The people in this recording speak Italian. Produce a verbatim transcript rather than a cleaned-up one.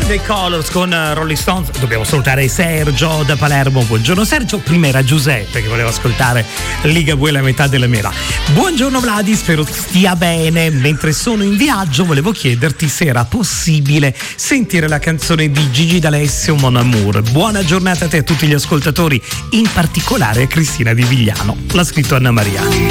The Colors con Rolling Stones. Dobbiamo salutare Sergio da Palermo. Buongiorno Sergio. Prima era Giuseppe che voleva ascoltare Ligabue, la metà della mela. Buongiorno Vladi, spero stia bene. Mentre sono in viaggio volevo chiederti se era possibile sentire la canzone di Gigi D'Alessio, Mon Amour. Buona giornata a te e a tutti gli ascoltatori, in particolare a Cristina di Vigliano. L'ha scritto Anna Maria.